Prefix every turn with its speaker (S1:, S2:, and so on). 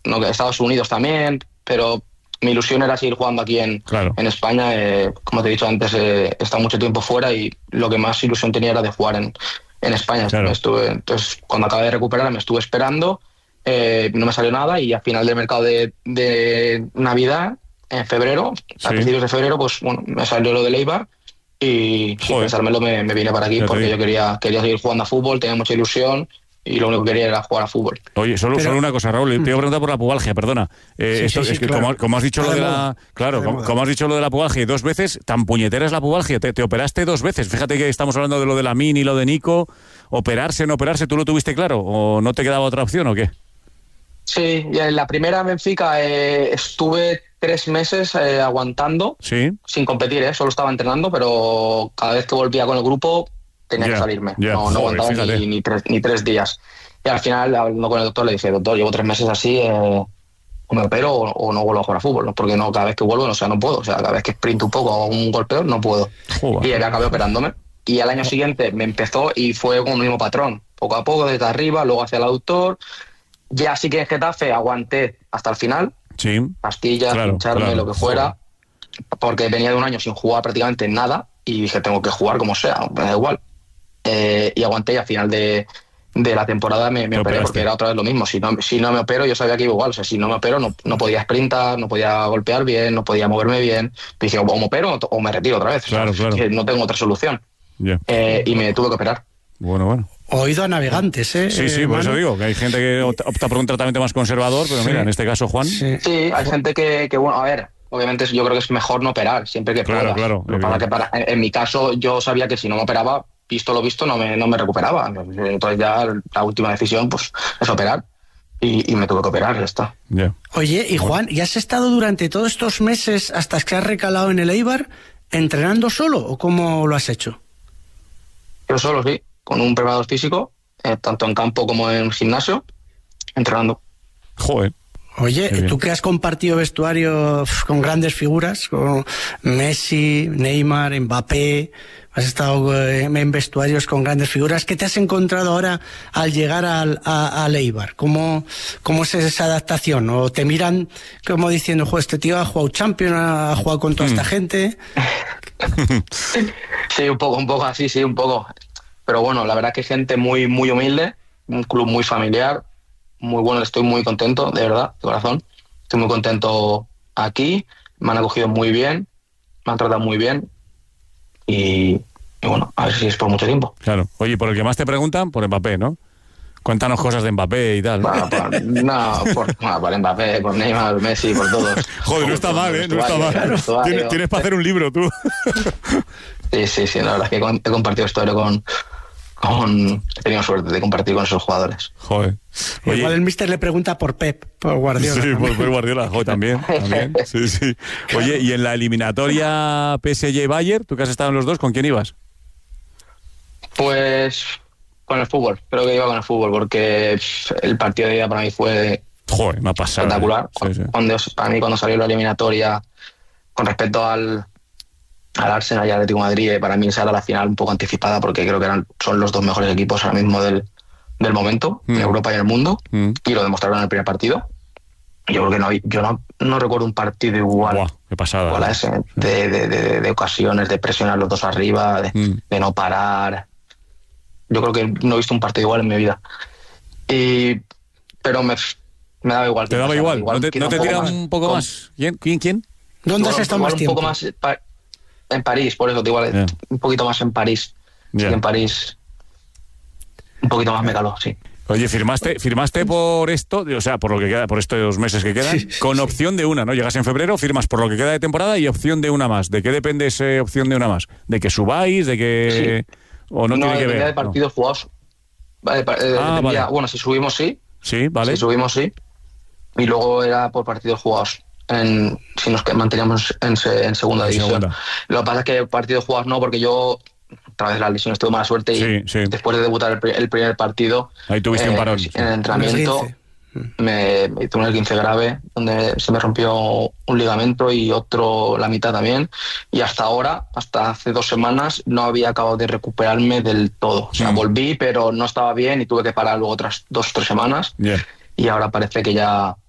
S1: no, Estados Unidos también, pero mi ilusión era seguir jugando aquí en España. Como te he dicho antes, he estado mucho tiempo fuera y lo que más ilusión tenía era de jugar en España.
S2: Claro.
S1: Entonces, cuando acabé de recuperar, me estuve esperando, no me salió nada, y al final del mercado de Navidad, en febrero, a principios de febrero, pues bueno, me salió lo de Eibar y sin pensármelo me vine para aquí porque yo quería seguir jugando a fútbol, tenía mucha ilusión y lo único que quería era jugar a fútbol.
S2: Oye, solo una cosa, Raúl, te iba a preguntar por la pubalgia, perdona. Es que claro. como has dicho lo de la... Claro, como has dicho lo de la pubalgia 2 veces, tan puñetera es la pubalgia, te operaste 2 veces. Fíjate que estamos hablando de lo de la Min y lo de Nico. Operarse, no operarse, ¿tú lo tuviste claro? ¿O no te quedaba otra opción o qué?
S1: Sí, y en la primera Benfica estuve 3 meses aguantando, sin competir, solo estaba entrenando, pero cada vez que volvía con el grupo tenía que salirme. No aguantaba ni 3 días. Y al final, hablando con el doctor, le dije, doctor, llevo 3 meses así, o me opero o no vuelvo a jugar a fútbol, ¿no? Porque no, cada vez que vuelvo, no puedo. O sea, cada vez que sprinto un poco o un golpeo, no puedo. Y acabé operándome. Y al año siguiente me empezó y fue con el mismo patrón. Poco a poco, desde arriba, luego hacia el aductor. Ya sí que en Getafe aguanté hasta el final. Pastillas, pincharme, lo que fuera. Porque venía de un año sin jugar prácticamente nada. Y dije, tengo que jugar como sea, me da igual. Y aguanté y al final de la temporada me operé, porque era otra vez lo mismo. Si no me opero, yo sabía que iba igual. O sea, si no me opero, no podía sprintar, no podía golpear bien, no podía moverme bien. Dije, o me opero o me retiro otra vez.
S2: Claro.
S1: Que no tengo otra solución. Y me tuve que operar.
S2: Bueno.
S3: Oído a navegantes, ¿eh?
S2: Sí, por eso digo, que hay gente que opta por un tratamiento más conservador, pero mira, en este caso, Juan...
S1: Sí, hay gente que bueno, a ver, obviamente yo creo que es mejor no operar, siempre que puedas.
S2: Claro.
S1: En mi caso, yo sabía que si no me operaba, visto lo visto, no me recuperaba. Entonces ya la última decisión, pues, es operar. Y me tuve que operar, ya está.
S3: Oye, y Juan, ¿y has estado durante todos estos meses, hasta que has recalado en el Eibar, entrenando solo, o cómo lo has hecho?
S1: Yo solo, sí, con un preparador físico, tanto en campo como en gimnasio, entrenando.
S2: Joder.
S3: Oye, tú que has compartido vestuario con grandes figuras, con Messi, Neymar, Mbappé, has estado en vestuarios con grandes figuras, ¿qué te has encontrado ahora al llegar al Eibar? ¿Cómo es esa adaptación? ¿O te miran como diciendo, este tío ha jugado Champions, ha jugado con toda esta gente?
S1: Sí, un poco así, sí, un poco. Pero bueno, la verdad que gente muy, muy humilde, un club muy familiar, muy bueno, estoy muy contento, de verdad, de corazón. Estoy muy contento aquí, me han acogido muy bien, me han tratado muy bien y bueno, a ver si es por mucho tiempo.
S2: Claro. Oye, por el que más te preguntan, por Mbappé, ¿no? Cuéntanos cosas de Mbappé y tal.
S1: Por Mbappé, por Neymar, Messi, por todos.
S2: Joder, no está mal, No está mal. Tienes para hacer un libro, tú.
S1: Sí, la verdad es que he compartido historia he tenido suerte de compartir con esos jugadores.
S2: Joder.
S3: Oye, igual el míster le pregunta por Pep, por Guardiola.
S2: Sí, por Guardiola, joder, también. Sí. Oye, y en la eliminatoria PSG-Bayern, tú que has estado en los dos, ¿con quién ibas?
S1: Pues con el fútbol, creo que iba con el fútbol, porque el partido de ida para mí fue
S2: una pasada,
S1: espectacular. Para mí cuando salió la eliminatoria, con respecto al Arsenal y Atlético de Madrid, para mí esa era la final un poco anticipada, porque creo que son los 2 mejores equipos ahora mismo del momento, en Europa y en el mundo, y lo demostraron en el primer partido. Yo creo que yo no recuerdo un partido igual.
S2: Qué pasada.
S1: Igual a ese, de ocasiones, de presionar los dos arriba, de no parar. Yo creo que no he visto un partido igual en mi vida. Pero me daba igual.
S2: ¿Te daba igual? ¿No te tira un poco más? ¿Quién?
S3: ¿Dónde has estado más tiempo?
S1: Un poco más en París, por eso te igual, un poquito más en París. Sí, en París un poquito más me caló, sí.
S2: Oye, firmaste por esto, o sea, por lo que queda, por estos meses que quedan, con opción de una, ¿no? Llegas en febrero, firmas por lo que queda de temporada y opción de una más. ¿De qué depende esa opción de una más? ¿De que subáis? ¿De que...? ¿O no tiene que ver?
S1: Dependía de partidos jugados. Vale. Bueno, si subimos, sí.
S2: Sí, vale.
S1: Si subimos, sí. Y luego era por partidos jugados. Si nos manteníamos en segunda división. Lo que pasa es que partidos jugados no, porque yo... A través de las lesiones tuve mala suerte y después de debutar el primer partido,
S2: ahí tuviste un parón.
S1: En el entrenamiento me tuve un esguince grave donde se me rompió un ligamento y otro la mitad también, y hasta hace 2 semanas no había acabado de recuperarme del todo. O sea, volví pero no estaba bien y tuve que parar luego otras 2 o 3 semanas y ahora parece que ya